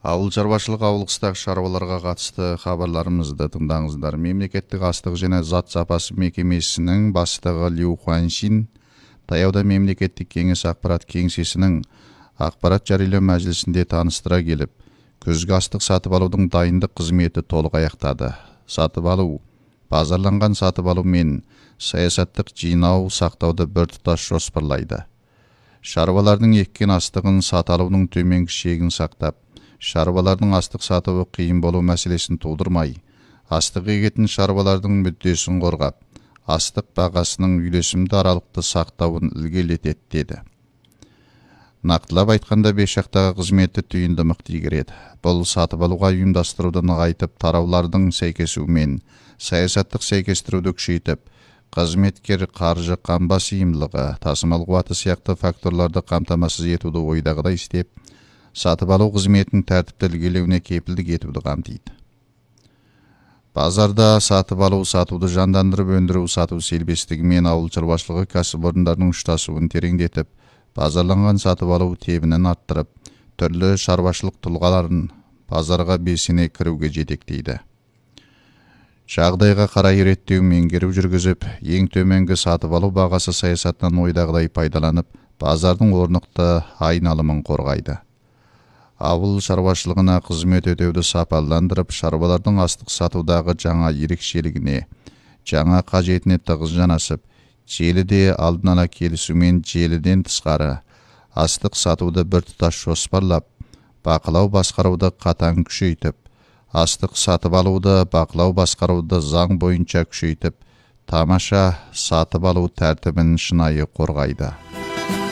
Ауыл шаруашылық ауылдық шаруаларға қатысты хабарларымызды тыңдаңыздар. Мемлекеттік астық және зат сапасы мекемесінің бастығы Лю Хуаншин таяуда мемлекеттік кеңес ақпарат кеңсесінің ақпарат жариялау мәжілісінде таныстыра келіп, күзгі астық сатып алудың дайындық қызметі толық аяқтады. Сатып алу, базарланған сатып алу мен саясаттық жинау сақтауды біртұтас жоспарлайды. Шаруалардың еккен астығын сатып алудың төменгі шегін сақтап, шаруалардың астық сатуы қиын болу мәселесін тудырмай, астық егетін шаруалардың мүддесін қорғап, астық бағасының үйлесімді аралықты сақтауын ілгерілетеді деді. Нақтылап айтқанда, бес жақтағы қызметі түйінді мықты игереді. Бұл сатып алуға ұйымдастыруды нығайтып, тараулардың сәйкесуімен саясаттық сәйкестіруді күшейтіп, қызметкер қаржы қамба сыйымдылығы, тасымал қуаты сияқты факторларды қамтамасыз етуді ойдағыдай істеп, сатып алу қызметінің тәртіпті ілгерілеуіне кепілдік етуді қамтиды. Базарда сатып алу, сатуды жандандырып, өндіру, сату сербестігі мен ауыл шаруашылығы кәсіпорындарының ұштасуын тереңдетіп, базарланған сатып алу тебінін арттырып, түрлі шаруашылық тұлғаларын базарға белсене кіруге жетектейді. Жағдайға қарай реттеу меңгеру жүргізіп, ең төменгі сатып алу бағасы саясатынан ойдағыдай пайдаланып, базардың орнықты айналымын қорғайды. Ауыл шаруашылығына қызмет өтеуді сапаландырып, шаруалардың астық сатудағы жаңа ерекшелігіне, жаңа қажетіне тығыз жанасып, желіде алдын ала келісумен желіден тысқары астық сатуды біртұтас жоспарлап, бақылау басқаруды қатаң күшейтіп, астық сатып алуды, бақылау басқаруды заң бойынша күшейтіп, тамаша сатып алу тәртібін шынайы қорғайды.